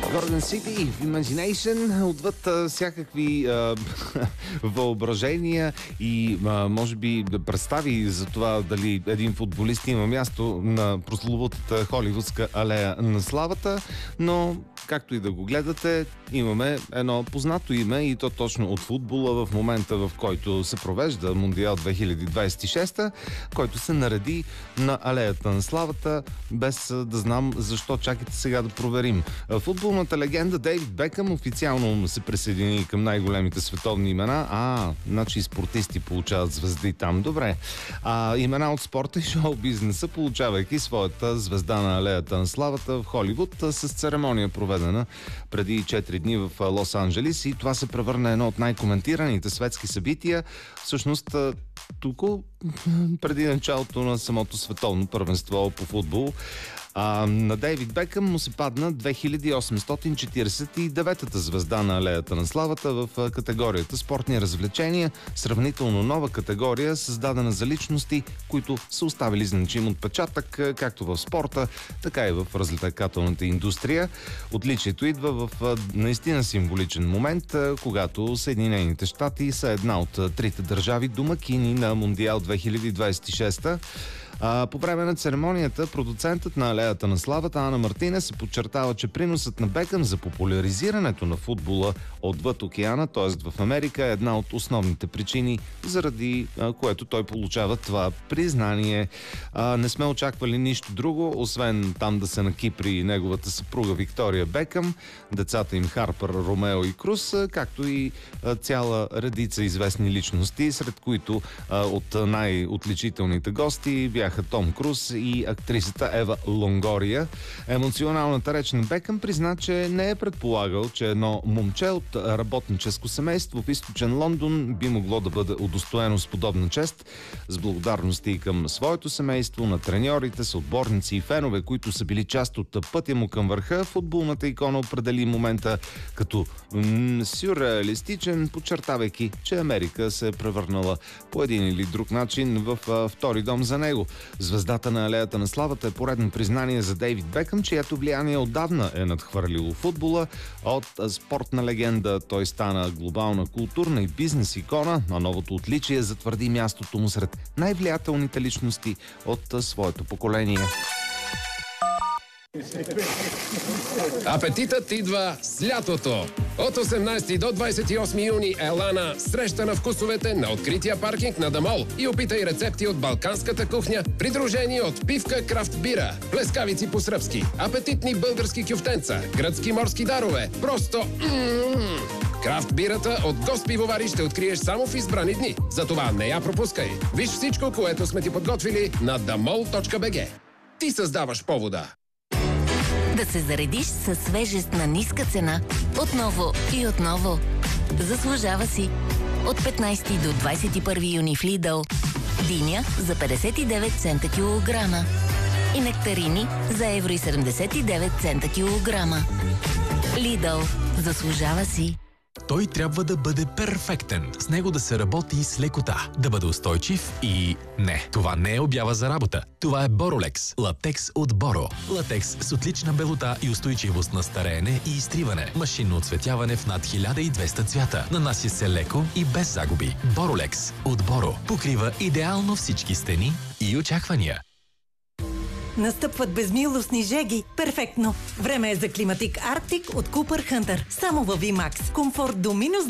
Гордон Сити в Imagination, отвъд всякакви въображения и може би представи за това дали един футболист има място на прословутата холивудска алея на славата, но както и да го гледате, имаме едно познато име и то точно от футбола в момента, в който се провежда Мондиал 2026, който се нареди на алеята на славата, без да знам защо. Чакайте сега да проверим. Футболната легенда Дейвид Бекъм официално се присъедини към най-големите световни имена. Значи и спортисти получават звезди там. Добре. Имена от спорта и шоу-бизнеса, получавайки своята звезда на алеята на славата в Холивуд с церемония проведена преди 4 дни в Лос-Анджелис, и това се превърна едно от най-коментираните светски събития. Всъщност, тук преди началото на самото световно първенство по футбол. На Дейвид Бекъм му се падна 2849-та звезда на алеята на славата в категорията спортни развлечения, сравнително нова категория, създадена за личности, които са оставили значим отпечатък както в спорта, така и в развлекателната индустрия. Отличието идва в наистина символичен момент, когато Съединените щати са една от трите държави домакини на Мондиал 2026. По време на церемонията продуцентът на алеята на славата Ана Мартинес се подчертава, че приносът на Бекъм за популяризирането на футбола отвъд океана, т.е. в Америка, е една от основните причини, заради което той получава това признание. Не сме очаквали нищо друго, освен там да се накипри неговата съпруга Виктория Бекъм, децата им Харпър, Ромео и Круз, както и цяла редица известни личности, сред които от най-отличителните гости бяха Том Круз и актрисата Ева Лонгория. Емоционалната реч на Бекъм призна, че не е предполагал, че едно момче от работническо семейство в източен Лондон би могло да бъде удостоено с подобна чест. С благодарности към своето семейство, на треньорите, съотборници и фенове, които са били част от пътя му към върха, футболната икона определи момента като сюрреалистичен, подчертавайки, че Америка се е превърнала по един или друг начин в втори дом за него. Звездата на алеята на славата е поредно признание за Дейвид Бекъм, чието влияние отдавна е надхвърлило футбола. От спортна легенда той стана глобална културна и бизнес икона, а новото отличие затвърди мястото му сред най-влиятелните личности от своето поколение. Апетитът идва с лятото! От 18 до 28 юни ела на среща на вкусовете на открития паркинг на Дамол и опитай рецепти от балканската кухня, придружени от пивка крафт бира, плескавици по-сръбски, апетитни български кюфтенца, гръцки морски дарове. Просто крафт бирата от Гост пивовари ще откриеш само в избрани дни. Затова не я пропускай. Виж всичко, което сме ти подготвили на damol.bg. Ти създаваш повода. Да се заредиш със свежест на ниска цена отново и отново. Заслужава си. От 15 до 21 юни в Lidl. Диня за 59 цента килограма. И нектарини за евро и 79 цента килограма. Lidl. Заслужава си. Той трябва да бъде перфектен. С него да се работи с лекота. Да бъде устойчив и... Не, това не е обява за работа. Това е Borolex. Латекс от Боро. Латекс с отлична белота и устойчивост на стареене и изтриване. Машинно оцветяване в над 1200 цвята. Нанася се леко и без загуби. Borolex от Боро. Покрива идеално всички стени и очаквания. Настъпват безмилостни жеги. Перфектно! Време е за климатик Арктик от Купър Хънтър. Само във VMAX. Комфорт до минус